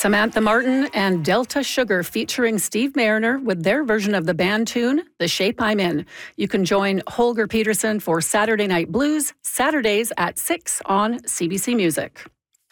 Samantha Martin and Delta Sugar featuring Steve Mariner with their version of the band tune, The Shape I'm In. You can join Holger Peterson for Saturday Night Blues, Saturdays at 6 on CBC Music.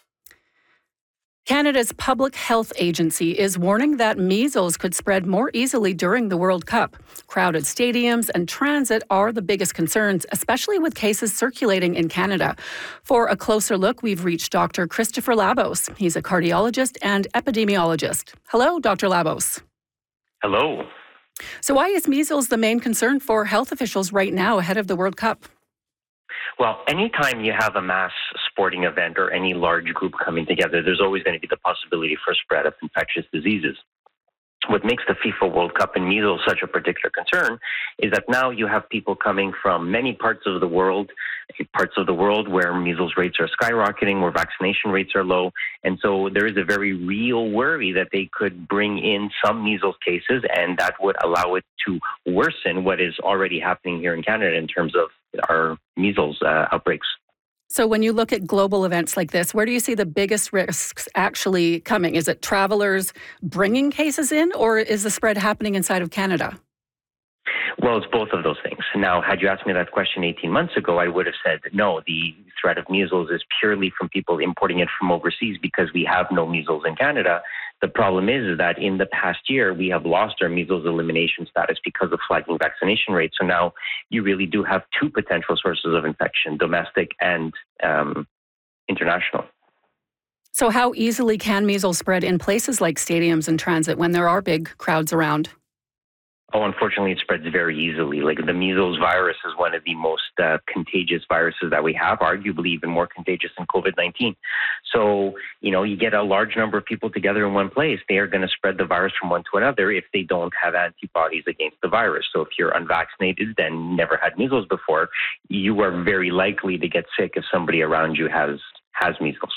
Canada's Public Health Agency is warning that measles could spread more easily during the World Cup. Crowded stadiums and transit are the biggest concerns, especially with cases circulating in Canada. For a closer look, we've reached Dr. Christopher Labos. He's a cardiologist and epidemiologist. Hello, Dr. Labos. Hello. So why is measles the main concern for health officials right now ahead of the World Cup? Well, anytime you have a mass sporting event or any large group coming together, there's always going to be the possibility for spread of infectious diseases. What makes the FIFA World Cup and measles such a particular concern is that now you have people coming from many parts of the world where measles rates are skyrocketing, where vaccination rates are low. And so there is a very real worry that they could bring in some measles cases, and that would allow it to worsen what is already happening here in Canada in terms of our measles outbreaks. So when you look at global events like this, where do you see the biggest risks actually coming? Is it travelers bringing cases in, or is the spread happening inside of Canada? Well, it's both of those things. Now, had you asked me that question 18 months ago, I would have said, no, the threat of measles is purely from people importing it from overseas because we have no measles in Canada. The problem is that in the past year, we have lost our measles elimination status because of flagging vaccination rates. So now you really do have two potential sources of infection, domestic and international. So how easily can measles spread in places like stadiums and transit when there are big crowds around? Oh, unfortunately, it spreads very easily. Like the measles virus is one of the most contagious viruses that we have, arguably even more contagious than COVID-19. So, you get a large number of people together in one place. They are going to spread the virus from one to another if they don't have antibodies against the virus. So if you're unvaccinated and never had measles before, you are very likely to get sick if somebody around you has measles.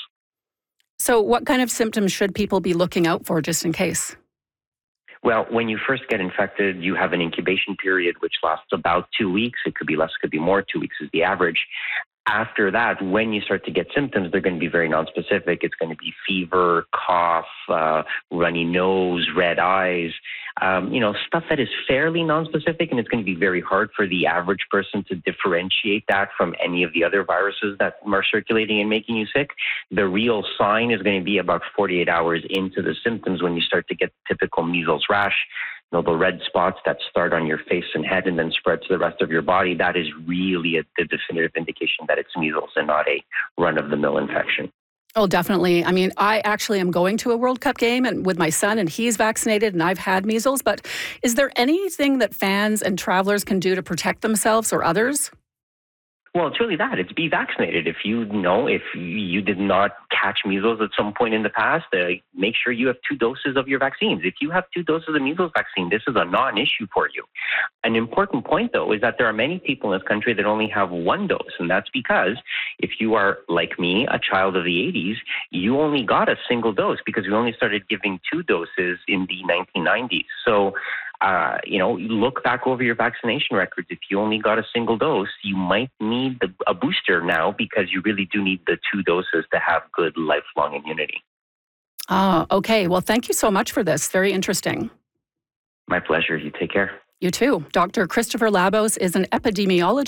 So what kind of symptoms should people be looking out for just in case? Well, when you first get infected, you have an incubation period, which lasts about 2 weeks. It could be less, it could be more. 2 weeks is the average. After that, when you start to get symptoms, they're going to be very nonspecific. It's going to be fever, cough, runny nose, red eyes, stuff that is fairly nonspecific, and it's going to be very hard for the average person to differentiate that from any of the other viruses that are circulating and making you sick. The real sign is going to be about 48 hours into the symptoms when you start to get typical measles rash. The red spots that start on your face and head and then spread to the rest of your body, that is really the definitive indication that it's measles and not a run-of-the-mill infection. Oh, definitely. I mean, I actually am going to a World Cup game and with my son, and he's vaccinated and I've had measles. But is there anything that fans and travelers can do to protect themselves or others? Well, it's really that. It's be vaccinated. If you did not catch measles at some point in the past, make sure you have 2 doses of your vaccines. If you have 2 doses of measles vaccine, this is a non-issue for you. An important point, though, is that there are many people in this country that only have 1 dose. And that's because if you are, like me, a child of the 80s, you only got a single dose because we only started giving 2 doses in the 1990s. So, look back over your vaccination records. If you only got a single dose, you might need a booster now because you really do need the 2 doses to have good lifelong immunity. Ah, okay. Well, thank you so much for this. Very interesting. My pleasure. You take care. You too. Dr. Christopher Labos is an epidemiologist.